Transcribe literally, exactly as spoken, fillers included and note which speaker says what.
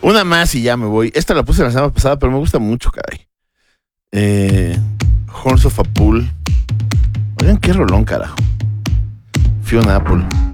Speaker 1: Una más y ya me voy. Esta la puse la semana pasada, pero me gusta mucho, caray. Eh, Horns of a Pool. Oigan, qué rolón, carajo. Fiona Apple.